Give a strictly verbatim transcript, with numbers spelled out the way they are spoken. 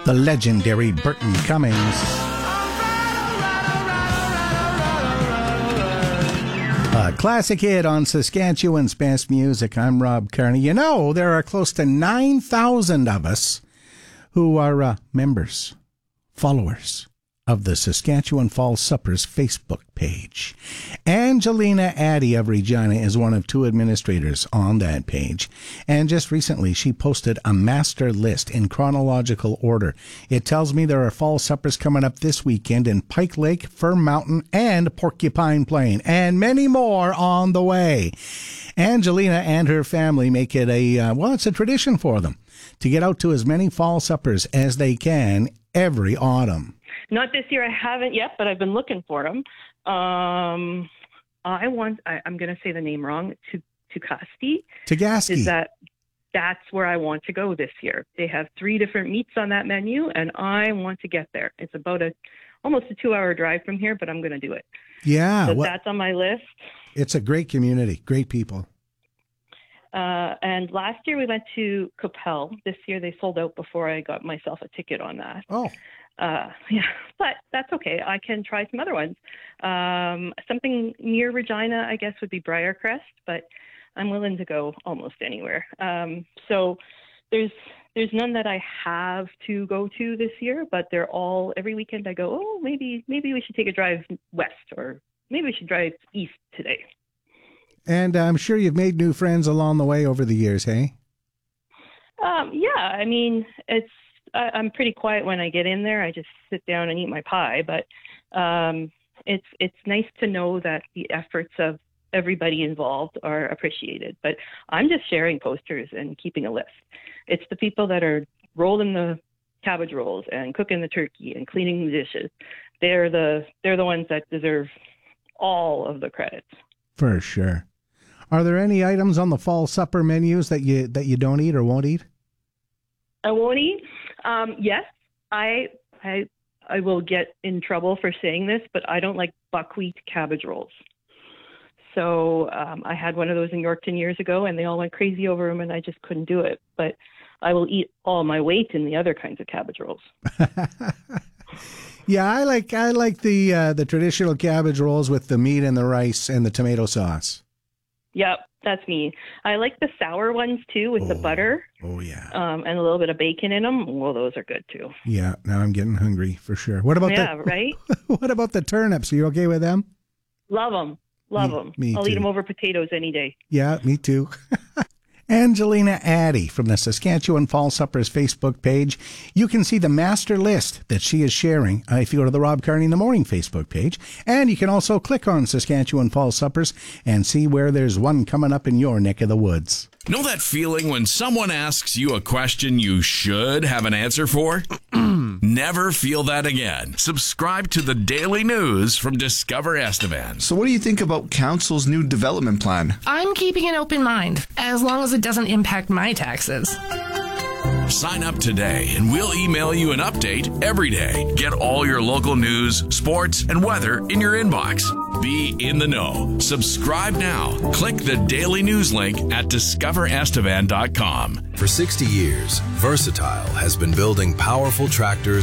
the legendary Burton Cummings. A classic hit on Saskatchewan's Best Music. I'm Rob Kearney. You know, there are close to nine thousand of us who are uh, members, followers of the Saskatchewan Fall Suppers Facebook page. Angelina Addy of Regina is one of two administrators on that page. And just recently, she posted a master list in chronological order. It tells me there are fall suppers coming up this weekend in Pike Lake, Fir Mountain, and Porcupine Plain, and many more on the way. Angelina and her family make it a, uh, well, it's a tradition for them to get out to as many fall suppers as they can every autumn. Not this year. I haven't yet, but I've been looking for them. Um, I want. I, I'm going to say the name wrong. To Tukasti. Tagaski. Is that? That's where I want to go this year. They have three different meats on that menu, and I want to get there. It's about a almost a two-hour drive from here, but I'm going to do it. Yeah, so well, that's on my list. It's a great community, great people. Uh, and last year we went to Capel. This year they sold out before I got myself a ticket on that. Oh. Uh, yeah, but that's okay. I can try some other ones. Um, something near Regina, I guess, would be Briarcrest, but I'm willing to go almost anywhere. Um, so there's there's none that I have to go to this year, but they're all, every weekend I go, oh, maybe maybe we should take a drive west, or maybe we should drive east today. And I'm sure you've made new friends along the way over the years, hey? Um, yeah, I mean, it's, I, I'm pretty quiet when I get in there. I just sit down and eat my pie. But um, it's it's nice to know that the efforts of everybody involved are appreciated. But I'm just sharing posters and keeping a list. It's the people that are rolling the cabbage rolls and cooking the turkey and cleaning the dishes. They're the they're the ones that deserve all of the credit. For sure. Are there any items on the fall supper menus that you that you don't eat or won't eat? I won't eat. Um, yes, I, I, I will get in trouble for saying this, but I don't like buckwheat cabbage rolls. So um, I had one of those in Yorkton years ago, and they all went crazy over them, and I just couldn't do it. But I will eat all my weight in the other kinds of cabbage rolls. Yeah, I like I like the uh, the traditional cabbage rolls with the meat and the rice and the tomato sauce. Yep, that's me. I like the sour ones too, with oh, the butter. Oh yeah, um, and a little bit of bacon in them. Well, those are good too. Yeah, now I'm getting hungry for sure. What about yeah, the, right? What about the turnips? Are you okay with them? Love them, love me, them. Me I'll too. eat them over potatoes any day. Yeah, me too. Angelina Addy from the Saskatchewan Fall Suppers Facebook page. You can see the master list that she is sharing uh, if you go to the Rob Kearney in the Morning Facebook page. And you can also click on Saskatchewan Fall Suppers and see where there's one coming up in your neck of the woods. Know that feeling when someone asks you a question you should have an answer for? Never feel that again. Subscribe to the Daily News from Discover Estevan. So what do you think about Council's new development plan? I'm keeping an open mind, as long as it doesn't impact my taxes. Sign up today and we'll email you an update every day. Get all your local news, sports, and weather in your inbox. Be in the know. Subscribe now. Click the Daily News link at discover estevan dot com. For sixty years, Versatile has been building powerful tractors